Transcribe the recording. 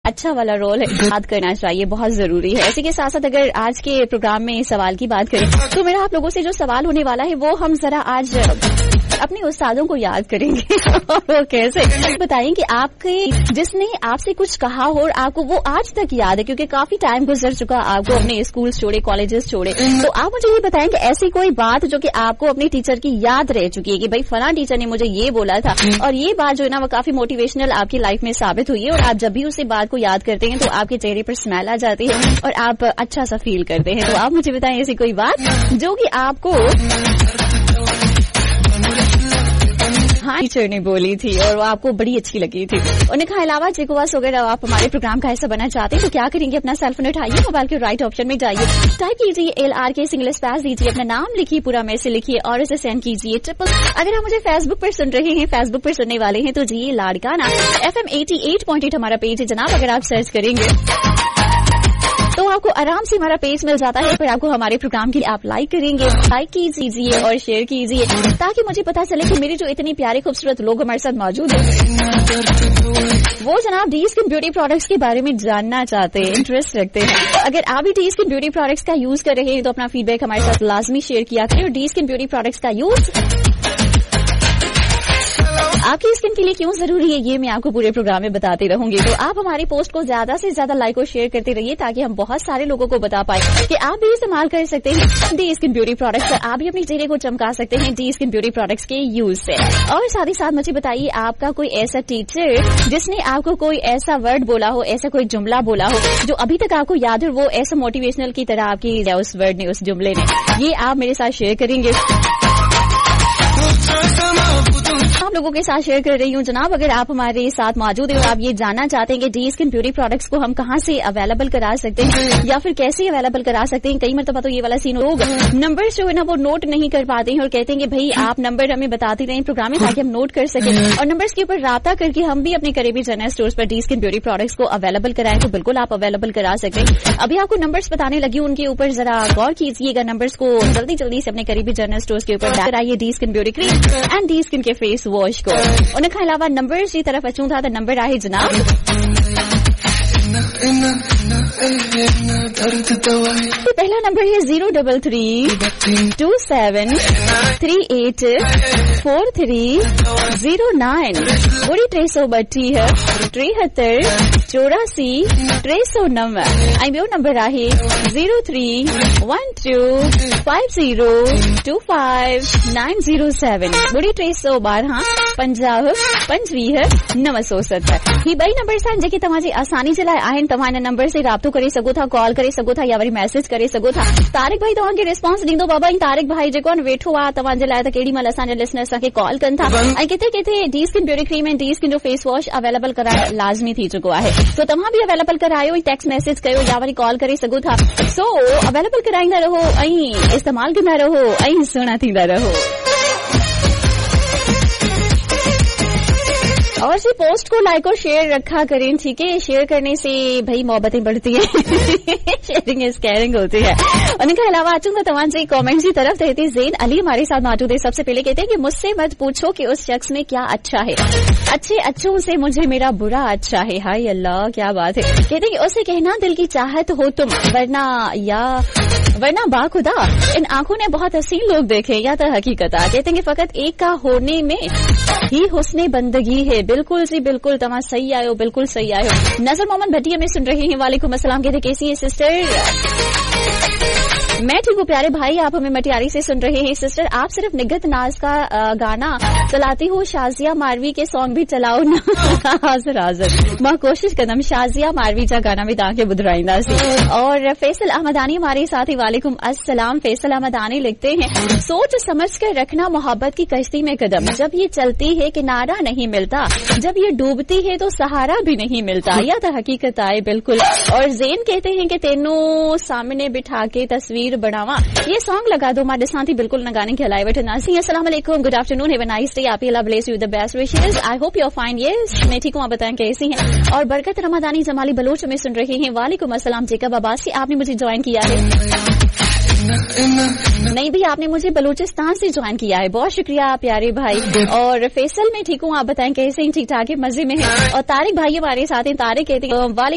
अच्छा वाला रोल है, याद करना चाहिए, बहुत जरूरी है। इसी के साथ साथ अगर आज के प्रोग्राम में सवाल की बात करें तो मेरा आप लोगों से जो सवाल होने वाला है वो हम जरा आज अपने उस्तादों को याद करेंगे। वो कैसे बताएं कि आपके जिसने आपसे कुछ कहा हो और आपको वो आज तक याद है, क्योंकि काफी टाइम गुजर चुका, आपको अपने स्कूल छोड़े, कॉलेजेस छोड़े, तो आप मुझे ये बताएं कि ऐसी कोई बात जो कि आपको अपने टीचर की याद रह चुकी है कि भाई फलां टीचर ने मुझे ये बोला था और ये बात जो है ना वो काफी मोटिवेशनल आपकी लाइफ में साबित हुई है, और आप जब भी उसी बात को याद करते हैं तो आपके चेहरे पर स्माइल आ जाती है और आप अच्छा सा फील करते हैं। तो आप मुझे बताएं ऐसी कोई बात जो कि आपको टीचर ने बोली थी और वो आपको बड़ी अच्छी लगी थी। उनके अलावा चिकवास वगैरह आप हमारे प्रोग्राम का हिस्सा बनना चाहते हैं तो क्या करेंगे, अपना सेलफोन उठाइए, मोबाइल के राइट ऑप्शन में जाइए, टाइप कीजिए LRK सिंगल स्पेस दीजिए, अपना नाम लिखिए, पूरा मैसेज लिखिए और इसे सेंड कीजिए ट्रिपल। अगर आप मुझे फेसबुक पर सुन रहे हैं, फेसबुक पर सुनने वाले हैं तो जी लाड़काना FM 88.8 हमारा पेज है जनाब। अगर आप सर्च करेंगे तो आपको आराम से हमारा पेज मिल जाता है, फिर आपको हमारे प्रोग्राम के लिए आप लाइक करेंगे, लाइक कीजिए और शेयर कीजिए ताकि मुझे पता चले कि मेरे जो इतने प्यारे खूबसूरत लोग हमारे साथ मौजूद हैं वो जनाब डी स्किन ब्यूटी प्रोडक्ट्स के बारे में जानना चाहते हैं, इंटरेस्ट रखते हैं। अगर आप भी डी स्किन ब्यूटी प्रोडक्ट्स का यूज कर रहे हैं तो अपना फीडबैक हमारे साथ लाजमी शेयर किया करें। और डी स्किन ब्यूटी प्रोडक्ट्स का यूज आपकी स्किन के लिए क्यों जरूरी है ये मैं आपको पूरे प्रोग्राम में बताते रहूंगी। तो आप हमारी पोस्ट को ज्यादा से ज्यादा लाइक और शेयर करते रहिए ताकि हम बहुत सारे लोगों को बता पाए कि आप भी इस्तेमाल कर सकते हैं डी स्किन ब्यूटी प्रोडक्ट्स, आप भी अपने चेहरे को चमका सकते हैं डी स्किन ब्यूटी प्रोडक्ट्स के यूज से। और साथ ही साथ मुझे बताइए आपका कोई ऐसा टीचर जिसने आपको कोई ऐसा वर्ड बोला हो, ऐसा कोई जुमला बोला हो जो अभी तक आपको याद हो, वो ऐसा मोटिवेशनल की तरह आपकी उस वर्ड ने, उस जुमले ने, ये आप मेरे साथ शेयर करेंगे। आप लोगों के साथ शेयर कर रही हूँ जनाब। अगर आप हमारे साथ मौजूद हैं और आप ये जानना चाहते हैं कि डी स्किन ब्यूटी प्रोडक्ट्स को हम कहाँ से अवेलेबल करा सकते हैं या फिर कैसे अवेलेबल करा सकते हैं, कई मरतबा तो ये वाला सीन लोग नंबर जो है ना वो नोट नहीं कर पाते हैं और कहते हैं कि भाई आप नंबर हमें बताते रहें प्रोग्राम में ताकि हम नोट कर सकें और नंबर्स के ऊपर राब्ता करके हम भी अपने करीबी जनरल स्टोर्स पर डी स्किन ब्यूटी प्रोडक्ट्स को अवेलेबल कराएं तो बिल्कुल आप अवेलेबल करा सकते हैं। अभी आपको नंबर्स बताने लगी, उनके ऊपर जरा गौर कीजिएगा, नंबर्स को जल्दी जल्दी से अपने करीबी जनरल स्टोर्स के ऊपर कराइए D skin beauty cream and D skin के फेस वॉश को। उनके अलावा नंबर की तरफ अचूं था तो नंबर आहे जनाब पहला नंबर है 03327384309 पूरी 332 है 73 84 309। ॿियो नंबर आहे 0312502597 पूरी 312 50 25 970। ही ॿई नंबर आहिनि जेके तव्हांजी आसानी जे लाइ आहिनि, तव्हां हिन नंबर से राब्तो करे सघो था, कॉल करे सघो था या वरी मैसेज करे सघो था। तारिक भाई तव्हांखे रिस्पॉन्स ॾींदो बाबा। तारिक भाई जेको आहे वेठो आहे तव्हांजे लाइ त केॾी महिल असांजे लिसनर असांखे कॉल कनि था ऐं किथे किथे डी स्किन ब्यूटी क्रीम ऐं डी स्किन जो फेस वॉश अवेलेबल कराइण लाज़मी थी चुको आहे। तो तव्हां बि अवेलेबल करायो, टेक्स्ट मैसेज कयो या वरी कॉल करे सघो था। सो अवेलेबल कराईंदा रहो ऐं इस्तेमाल कंदा रहो ऐं सुहिणा थींदा रहो। और जी पोस्ट को लाइक और शेयर रखा करें, ठीक है। शेयर करने से भाई मोहब्बतें बढ़ती है शेयरिंग इज केयरिंग होती है। उनके अलावा अचूंगा तमाम कमेंट्स की तरफ रहते ज़ैन अली हमारे साथ मौजूद है। सबसे पहले कहते हैं कि मुझसे मत पूछो कि उस शख्स में क्या अच्छा है, अच्छे अच्छों से मुझे मेरा बुरा अच्छा है। हाय अल्लाह क्या बात है। कहते हैं कि उसे कहना दिल की चाहत हो तुम वरना बाखुदा इन आंखों ने बहुत हसीन लोग देखे या तो हकीकत। कहते हैं कि फकत एक का होने में ही हुस्ने बंदगी है। बिल्कुल जी बिल्कुल, तमाम सही आयो, बिल्कुल सही आयो। नजर मोहम्मद भटिया में सुन रहे हैं, वालेकुम अस्सलाम। कहते कैसी है सिस्टर? मैं ठीक हूँ प्यारे भाई, आप हमें मटियारी से सुन रहे हैं। सिस्टर आप सिर्फ निगत नाज का गाना चलाती हो, शाजिया मारवी के सॉन्ग भी चलाओ ना। हाजिर हाजिर मां कोशिश कदम शाजिया मारवी जा गाना भी तव्हांखे ॿुधाईंदासीं। और फैसल अहमदानी हमारे साथ ही, वालेकुम अस्सलाम। फैसल अहमदानी लिखते हैं सोच समझ कर रखना मोहब्बत की कश्ती में कदम, जब ये चलती है किनारा नहीं मिलता, जब ये डूबती है तो सहारा भी नहीं मिलता, या तो हकीकत आए बिल्कुल। और ज़ैन कहते हैं कि तेनों सामने बिठा के तस्वीर बढ़ावा, ये सॉन्ग लगा दो। मां ॾिसां थी बिल्कुल न गाने के हलाए वठंदासीं। अस्सलाम वालेकुम, good afternoon, have a nice day. आप अल्लाह bless you the best wishes. I hope you are fine. Yes मैं ठीक हूँ, आप बताएं कैसी हैं। और बरकत रमदानी जमाली बलोच में सुन रहे हैं, वालेकुम अस्सलाम। जेकब अब्बासी आपने मुझे ज्वाइन किया है। नहीं भी आपने मुझे बलूचिस्तान से ज्वाइन किया है, बहुत शुक्रिया प्यारे भाई। और फैसल में ठीक हूँ, आप बताएं कैसे हैं? ठीक ठाक है, मजे में है। और तारिक भाई हमारे साथ हैं। तारिक कहते हैं